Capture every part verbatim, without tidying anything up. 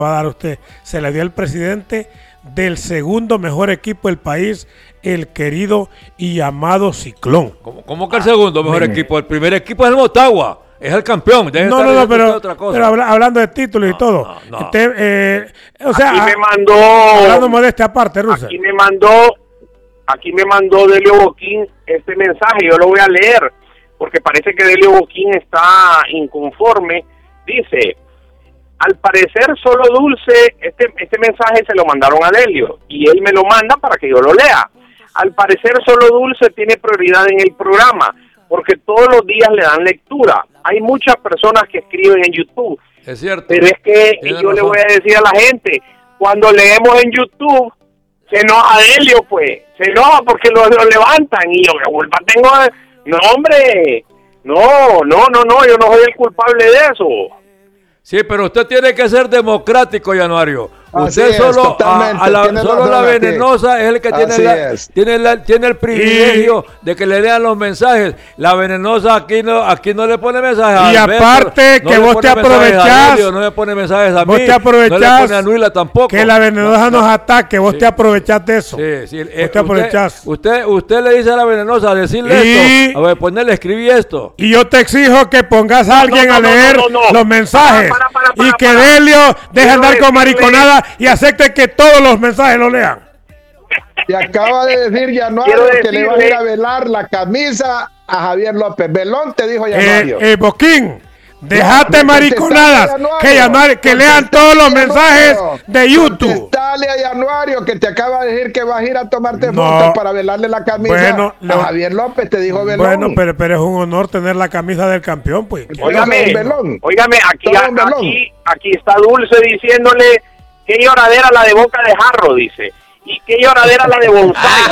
va a dar usted. Se le dio el presidente del segundo mejor equipo del país, el querido y amado Ciclón. ¿Cómo, cómo que el segundo mejor ah, equipo? El primer equipo es el Motagua. Es el campeón. No, no, no, pero, otra cosa. pero habla, hablando de títulos no, y todo. No, no. Este, eh, o sea, aquí me mandó. Hablando modestia aparte, Russell. Aquí me mandó, aquí me mandó Delio Boquín este mensaje. Yo lo voy a leer porque parece que Delio Boquín está inconforme. Dice: al parecer solo Dulce, este, este mensaje se lo mandaron a Delio y él me lo manda para que yo lo lea. Al parecer solo Dulce tiene prioridad en el programa, porque todos los días le dan lectura. Hay muchas personas que escriben en YouTube. Es cierto. Pero es que yo razón. le voy a decir a la gente, cuando leemos en YouTube, se enoja Delio, pues. Se enoja porque lo, lo levantan y yo, culpa tengo... No, hombre. No, no, no, no, yo no soy el culpable de eso. Sí, pero usted tiene que ser democrático, Januario. Usted Así solo, es, a, a la, solo la venenosa es el que tiene, la, tiene, la, tiene el privilegio y, de que le lean los mensajes. La venenosa aquí no aquí no le pone mensajes y a Alberto, aparte que no vos te aprovechás, no le pone mensajes a vos mí, te aprovechás, no le pone a Nuila tampoco. Que la venenosa no, nos ataque, vos sí. te aprovechás de eso. Sí, sí, vos eh, te aprovechás. Usted, usted, usted le dice a la venenosa, decirle y, esto, a ver, ponerle, escribí esto. Y yo te exijo que pongas a alguien no, no, a leer no, no, no, no. los mensajes para, para, para, para, y que para. Delio deje de andar con mariconada y acepte que todos los mensajes lo lean. Y acaba de decir Januario que decirle. le va a ir a velar la camisa a Javier López. Velón te dijo Januario. Eh, eh, Boquín, dejate no, mariconadas, que, Januario, que lean todos los mensajes de YouTube. Dale a Januario que te acaba de decir que vas a ir a tomarte no. fotos para velarle la camisa bueno, a Javier López, te dijo Velón. Bueno, pero, pero es un honor tener la camisa del campeón, pues. Óigame, óigame, aquí, aquí, aquí está Dulce diciéndole qué lloradera la de boca de jarro, dice. Y qué lloradera la de bonsai.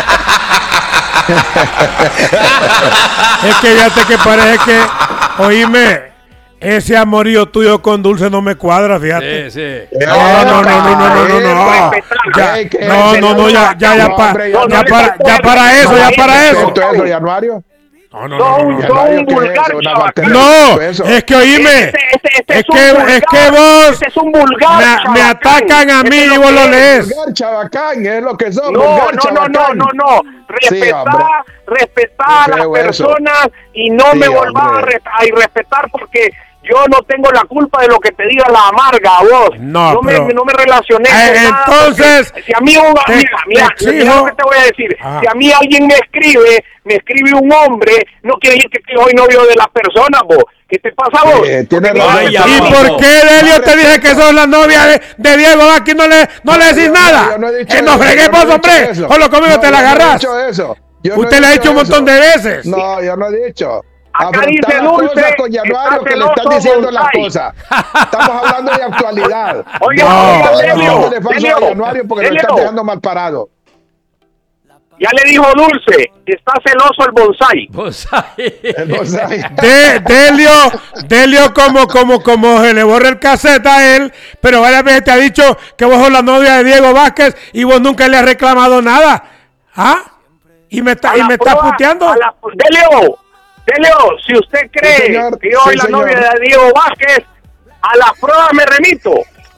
Es que ya te que parece que, oíme, ese amorío tuyo con Dulce no me cuadra, fíjate. Sí, sí. No, no, no, no, no, no, no, no. Ya, no, no, no, ya, ya, ya, para, ya para, ya para eso, ya para eso. eso, Januario? No, no, no, no, no, no, vulgar, no, es que oíme, este, este, este es, es, que, vulgar, es que vos este es un vulgar, me, me atacan a mí y vos lo lees. Vulgar, chabacán, es lo que son. No, vulgar, no, no, no, no, no, respetá, sí, respetá a las personas eso. y no sí, me volvás a irrespetar porque yo no tengo la culpa de lo que te diga la amarga, vos. No, no, pero, me, no me relacioné eh, con nada. Entonces, si a mí, una, te, mira, mira, te mira lo que te voy a decir. Ajá. Si a mí alguien me escribe, me escribe un hombre, no quiere decir que soy novio de la persona, vos. ¿Qué te pasa vos? Eh, ¿tiene Vaya, ¿Y vamos. por qué, Delio, te dije que sos la novia de, de Diego? Aquí no le, no le decís nada. No, no que nos fregué vos, hombre. Solo conmigo no, te la agarrás. Usted le ha dicho un montón de veces. No, yo no he dicho. Acá dice Dulce con Januario que le están diciendo las cosas. Estamos hablando de actualidad. Oye, no, Delio, Delio, a Januario porque Delio. lo están dejando mal parado. Ya le dijo Dulce que está celoso el bonsai. Bonsai. El bonsai. De, Delio, Delio como, como, como se le borra el cassette a él, pero varias veces te ha dicho que vos sos la novia de Diego Vázquez y vos nunca le has reclamado nada. ¿Ah? Y me está, y me está puteando. La, Delio, Delio, si usted cree sí, señor, que yo soy sí, la señor. novia de Diego Vázquez, a la prueba me remito.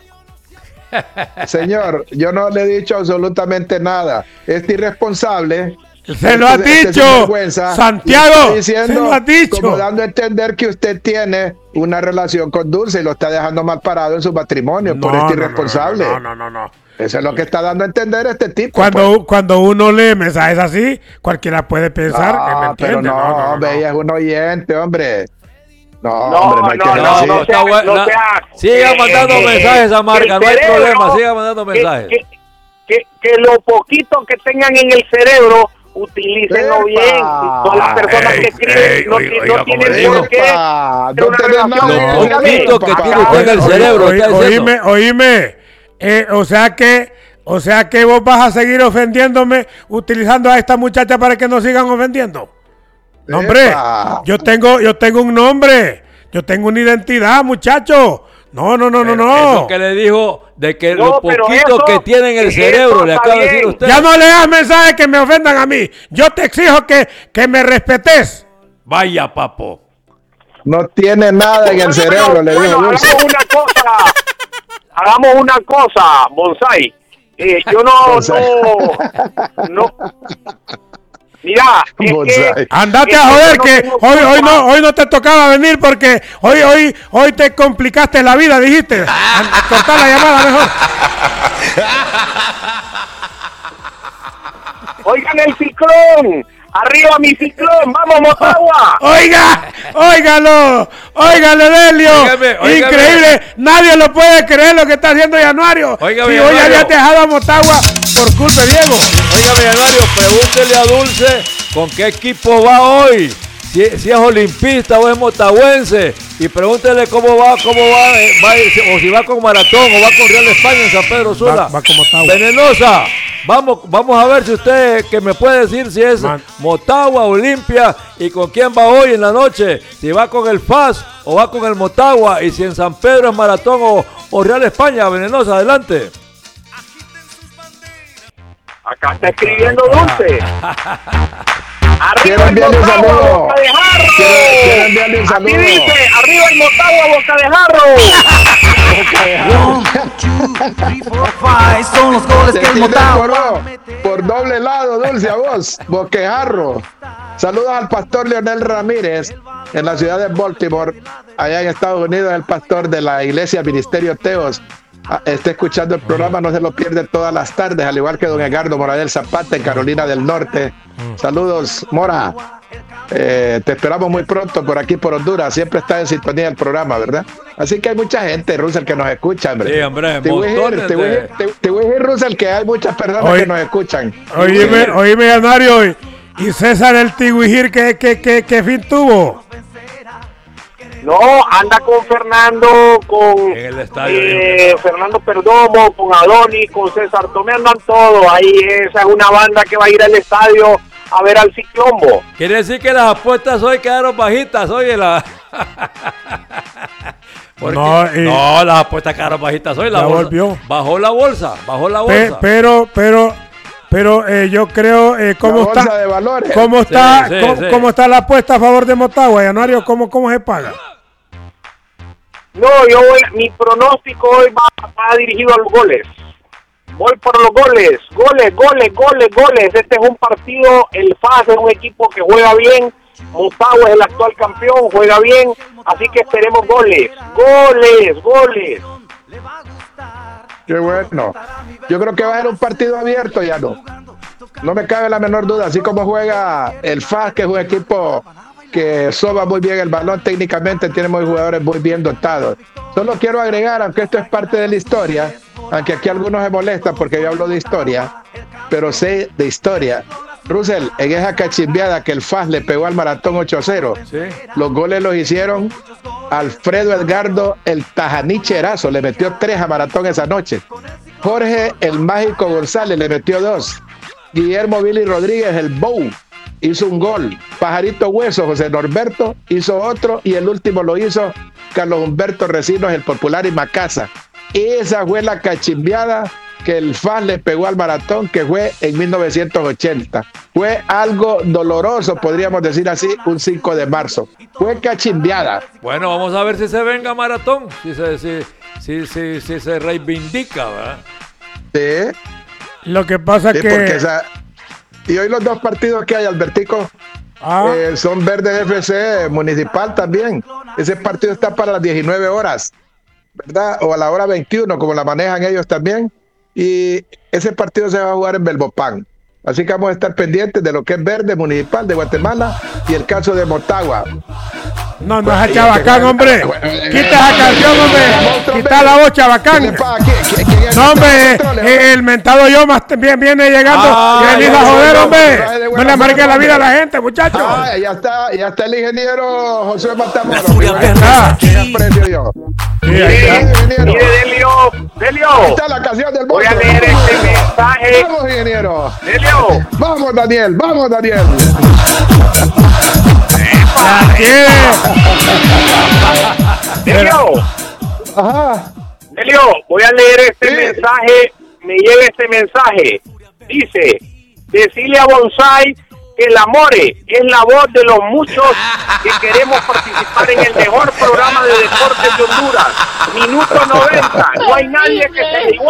Señor, yo no le he dicho absolutamente nada. Este irresponsable se lo ha este, dicho este Santiago, diciendo, se lo ha dicho, como dando a entender que usted tiene una relación con Dulce y lo está dejando mal parado en su matrimonio no, por este no, irresponsable. No, no, no, no, no. Eso es lo que está dando a entender este tipo. Cuando, pues. cuando uno lee mensajes así, cualquiera puede pensar no, que me entiende. Pero no, no, no, hombre, no. ella es un oyente, hombre. No, no, hombre, no hay no, que no, no, no, sea, no, no sea, siga eh, mandando eh, mensajes a Marca, no hay cerebro, problema, siga mandando mensajes. Que, que, que lo poquito que tengan en el cerebro, utilícenlo bien. Todas las personas ey, que escriben ey, no, oiga, no oiga, tienen por qué. No una relación. Lo poquito que tiene usted en el cerebro. Oíme, oíme, eh, o sea que, o sea que vos vas a seguir ofendiéndome utilizando a esta muchacha para que nos sigan ofendiendo. No, hombre, yo tengo, yo tengo un nombre, yo tengo una identidad, muchacho. No, no, no, no, no. Eso que le dijo de que no, lo poquito eso, que tiene en el cerebro, le acaba de decir usted. Ya no le das mensajes que me ofendan a mí. Yo te exijo que, que me respetes. Vaya, papo. No tiene nada en el cerebro, le digo. Bueno, una cosa. hagamos una cosa, Bonsai. Eh, yo no, no, no. Mira, es que, andate a joder que, que no hoy, hoy no, hoy no te tocaba venir porque hoy, hoy, hoy te complicaste la vida, dijiste. Cortar la llamada mejor. Oigan el ciclón. ¡Arriba mi ciclón! ¡Vamos, Motagua! ¡Oiga! ¡Óigalo! ¡Óigalo, Delio! Óigame, óigame. Increíble. Nadie lo puede creer lo que está haciendo Januario. Óigame, si hoy había dejado a Motagua por culpa de Diego. Óigame, Januario, pregúntele a Dulce con qué equipo va hoy. Si, si es olimpista o es motahuense. Y pregúntele cómo va, cómo va, eh, va, o si va con Maratón o va con Real España en San Pedro Sula. Va, va con Motagua. Venenosa. Vamos, vamos a ver si usted que me puede decir si es Man. Motagua, Olimpia y con quién va hoy en la noche. Si va con el F A S o va con el Motagua y si en San Pedro es Maratón o, o Real España. Venenosa, adelante. Acá está escribiendo Dulce. Arriba el Motagua, Boca de Jarro. Quiero enviarle un saludo. Aquí dice, arriba el Motagua, Boca de Jarro. Son los goles que el Motagua. Por doble lado, Dulce, a vos, Boquejarro. Saludos al pastor Leonel Ramírez en la ciudad de Baltimore, allá en Estados Unidos, el pastor de la iglesia Ministerio Teos. Está escuchando el programa, no se lo pierde todas las tardes, al igual que don Edgardo Moradel Zapata en Carolina del Norte. Saludos, Mora. Eh, te esperamos muy pronto por aquí, por Honduras. Siempre está en sintonía el programa, ¿verdad? Así que hay mucha gente, Russell, que nos escucha, hombre. Sí, hombre, te voy a decir, te voy a decir, te, te voy a decir, Russell, que hay muchas personas Oye, que nos escuchan. Oíme, oíme, Janario, y, y César el Tiguijir, ¿qué, qué, qué, qué fin tuvo? No, anda con Fernando, con en el estadio, eh, Fernando Perdomo, con Adonis, con César Tomé, andan todos. Ahí esa es una banda que va a ir al estadio a ver al Ciclombo. Quiere decir que las apuestas hoy quedaron bajitas, oye, la... no, eh, no, las apuestas quedaron bajitas hoy, la bolsa, volvió. Bajó la bolsa, bajó la bolsa. Pe, pero, pero, pero eh, yo creo, eh, ¿cómo la está? De valores. ¿Cómo está, sí, sí, cómo, sí. cómo está la apuesta a favor de Motagua, Januario? ¿Cómo, cómo se paga? No, yo voy, mi pronóstico hoy va, va dirigido a los goles. Voy por los goles, goles, goles, goles, goles. Este es un partido, el F A S es un equipo que juega bien, Motagua es el actual campeón, juega bien, así que esperemos goles, goles, goles. Qué bueno. Yo creo que va a ser un partido abierto, ya no. No me cabe la menor duda, así como juega el F A S, que es un equipo que soba muy bien el balón, técnicamente tiene muy jugadores muy bien dotados. Solo quiero agregar, aunque esto es parte de la historia, aunque aquí algunos se molestan porque yo hablo de historia, pero sé de historia. Russell, en esa cachimbeada que el F A S le pegó al Maratón ocho a cero, ¿sí? Los goles los hicieron Alfredo Edgardo, el Tajanicherazo, le metió tres a Maratón esa noche. Jorge, el Mágico González, le metió dos. Guillermo Billy Rodríguez, el Bow, hizo un gol. Pajarito Hueso, José Norberto, hizo otro, y el último lo hizo Carlos Humberto Recinos, el Popular y Macasa. Esa fue la cachimbeada que el F A S le pegó al Maratón, que fue en mil novecientos ochenta. Fue algo doloroso, podríamos decir así, un cinco de marzo. Fue cachimbeada. Bueno, vamos a ver si se venga Maratón, si se, si, si, si, si se reivindica, ¿verdad? Sí. Lo que pasa sí, que... Porque esa... Y hoy los dos partidos que hay, Albertico, ah. eh, son Verde F C Municipal también. Ese partido está para las diecinueve horas, ¿verdad? O a la hora veintiuno, como la manejan ellos también. Y ese partido se va a jugar en Belmopán. Así que vamos a estar pendientes de lo que es Verde Municipal de Guatemala y el caso de Motagua. No, no es a Chabacán, hombre. Quita esa canción, hombre. Quita la voz, Chabacán. No, hombre, el mentado yo más bien viene llegando. Ah, y venís a joder, hombre. No le amargue la vida a la gente, muchachos. Ah, ya está, ya está el ingeniero José Matamoros. Ahí está. ¿Qué aprecio yo? Sí, ahí está. Mire, Delio, Delio. Ahí está la canción del voy a leer este mensaje. Vamos, ingeniero. Delio. Vamos, Daniel, vamos, Daniel. Delio. Ajá. Delio, voy a leer este sí. mensaje. Me llega este mensaje. Dice, decirle a Bonsai El Amore es la voz de los muchos que queremos participar en el mejor programa de deportes de Honduras. Minuto noventa, no hay nadie que se iguale.